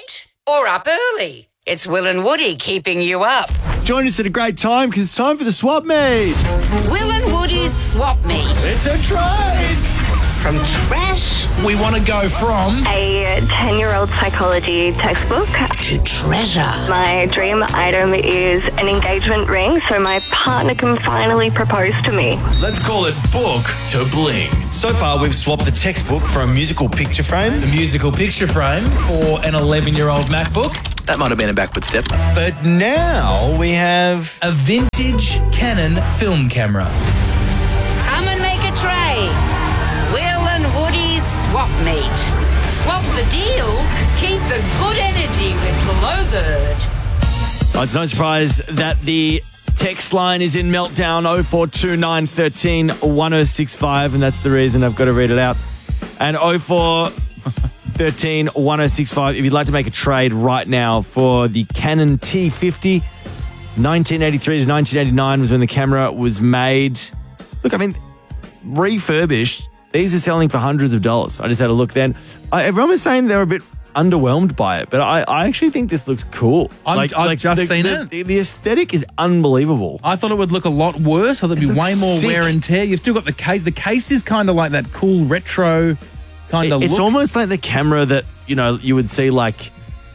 late or up early? It's Will and Woody keeping you up. Join us at a great time because it's time for the Swap Meet. Will and Woody's Swap Meet. It's a trade. From trash We want to go from A 10-year-old psychology textbook. to treasure. My dream item is an engagement ring so my partner can finally propose to me. Let's call it book to bling. So far, we've swapped the textbook for a musical picture the frame. musical picture frame for an 11-year-old MacBook, That might have been a backward step. But now we have... a vintage Canon film camera. Come and make a trade. Will and Woody's Swap Meet. Swap the deal. Keep the good energy with Glowbird. Oh, it's no surprise that the text line is in meltdown 0429 13 1065, and that's the reason I've got to read it out. And 04 13 1065 if you'd like to make a trade right now for the Canon T50. 1983 to 1989 was when the camera was made. Look, I mean, refurbished. These are selling for hundreds of dollars. I just had a look then. Everyone was saying they were a bit underwhelmed by it, but I actually think this looks cool. I've just seen it. The aesthetic is unbelievable. I thought it would look a lot worse. I thought there'd be It way looks more sick. wear and tear. You've still got the case. The case is kind of like that cool retro kind of look. It's almost like the camera that, you would see like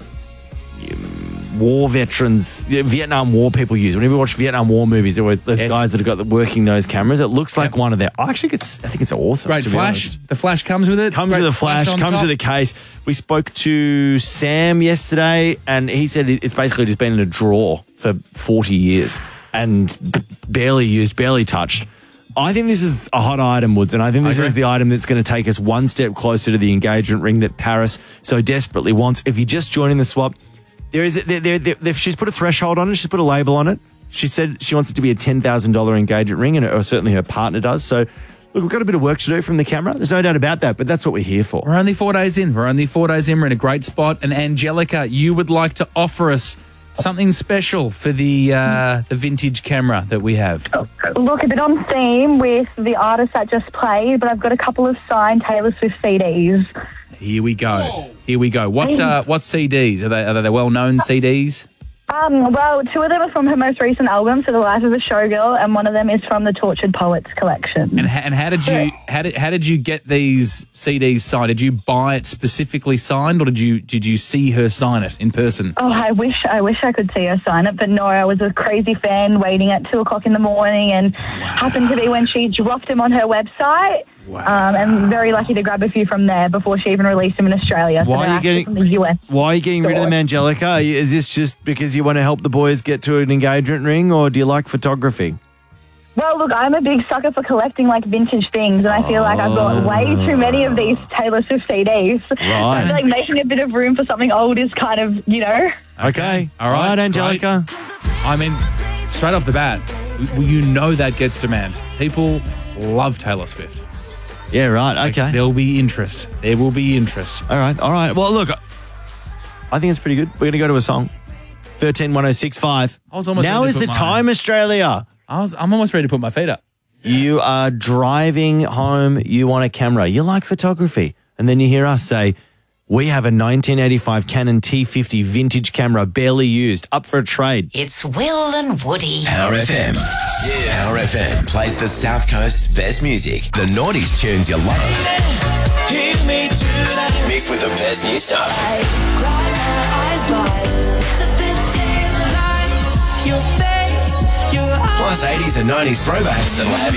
war veterans, Vietnam War people use. Whenever you watch Vietnam War movies, there's Yes. guys that have got working those cameras. It looks like one of their... I think it's awesome. Great to be flash. honest. The flash comes with it. Comes Great with a flash, on comes top. with a case. We spoke to Sam yesterday, and he said it's basically just been in a drawer for 40 years and barely used, barely touched. I think this is a hot item, Woods, and I think this is the item that's going to take us one step closer to the engagement ring that Paris so desperately wants. If you just join in the swap, she's put a threshold on it. She's put a label on it. She said she wants it to be a $10,000 engagement ring, or certainly her partner does. So, look, we've got a bit of work to do from the camera. There's no doubt about that, but that's what we're here for. We're only 4 days in. We're in a great spot. And Angelica, you would like to offer us something special for the vintage camera that we have. Look, a bit on theme with the artist that just played, but I've got a couple of signed Taylor Swift CDs. Here we go. What CDs? Are they the well-known CDs? Well, two of them are from her most recent album, So the Life of a Showgirl, and one of them is from the Tortured Poets collection. And how did you get these CDs signed? Did you buy it specifically signed, or did you see her sign it in person? Oh, I wish I could see her sign it, but no, I was a crazy fan waiting at 2:00 in the morning, and happened to be when she dropped them on her website. Wow. And very lucky to grab a few from there before she even released them in Australia. Why are you from the US? Why are you getting rid of them, Angelica? Is this just because you want to help the boys get to an engagement ring, or do you like photography? Well, look, I'm a big sucker for collecting like vintage things, and I feel like I've got way too many of these Taylor Swift CDs. Right. I feel like making a bit of room for something old is kind of, Okay. All right, Angelica. I mean, straight off the bat, that gets demand. People love Taylor Swift. Yeah, right. Okay. There will be interest. All right. Well, look, I think it's pretty good. We're going to go to a song. 131065. I was almost Now ready is to the put time, Australia. I'm almost ready to put my feet up. You are driving home. You want a camera. You like photography. And then you hear us say, we have a 1985 Canon T50 vintage camera, barely used, up for a trade. It's Will and Woody. Power FM. Yeah. Power FM plays the South Coast's best music. The noughties tunes you love. Mixed with the best new stuff. Plus 80s and 90s throwbacks that'll have you